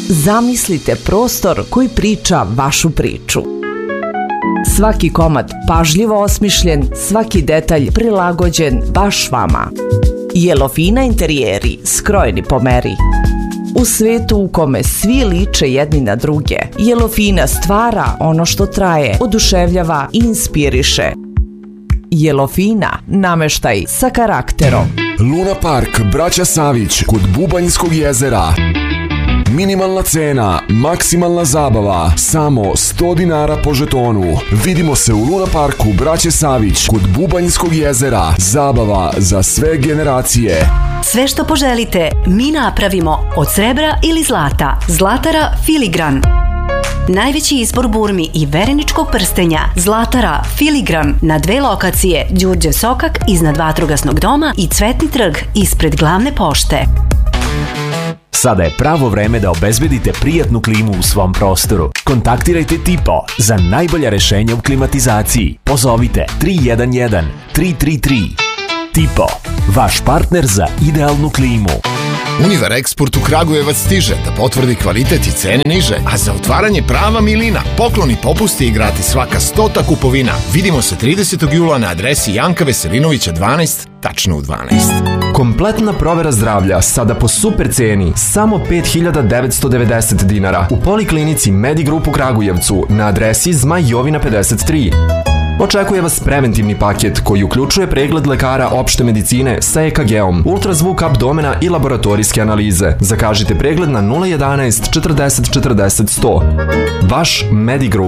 Zamislite prostor koji priča vašu priču. Svaki komad pažljivo osmišljen, svaki detalj prilagođen baš vama. Jelofina interijeri, skrojeni po meri. U svetu u kome svi liče jedni na druge, Jelofina stvara ono što traje, oduševljava i inspiriše. Jelofina, nameštaj sa karakterom. Luna Park, braća Savić, kod Bubanjskog jezera. Minimalna cena, maksimalna zabava, samo 100 dinara po žetonu. Vidimo se u Luna Parku, braće Savić, kod Bubanjskog jezera. Zabava za sve generacije. Sve što poželite, mi napravimo od srebra ili zlata. Zlatara Filigran. Najveći izbor burmi i vereničkog prstenja. Zlatara Filigran na 2 lokacije, Đurđe Sokak iznad Vatrogasnog doma i Cvetni trg ispred glavne pošte. Sada je pravo vreme da obezbedite prijatnu klimu u svom prostoru. Kontaktirajte Tipo za najbolja rešenja u klimatizaciji. Pozovite 311 333. Tipo, vaš partner za idealnu klimu. Univer Eksport u Kragujevac stiže da potvrdi kvalitet i cene niže, a za otvaranje prava milina, pokloni, popusti i gratis svaka 100 kupovina. Vidimo se 30. jula na adresi Janka Veselinovića 12, tačno u 12. Kompletna provera zdravlja sada po super ceni, samo 5.990 dinara u Poliklinici Medigroup u Kragujevcu na adresi Zmaj Jovina 53. Očekuje vas preventivni paket koji uključuje pregled lekara opšte medicine sa EKG-om, ultrazvuk abdomena i laboratorijske analize. Zakažite pregled na 011 40 40 100. Vaš Medigroup.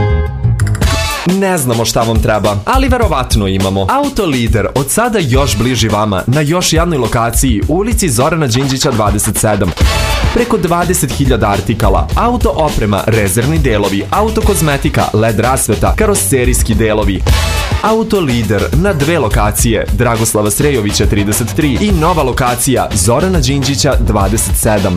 Ne znamo šta vam treba, ali verovatno imamo. Autolider od sada još bliži vama na još jednoj lokaciji u ulici Zorana Đinđića 27. Preko 20.000 artikala, auto oprema, rezervni delovi, auto kozmetika, LED rasveta, karoserijski delovi. Autolider na 2 lokacije, Dragoslava Srejovića 33 i nova lokacija Zorana Đinđića 27.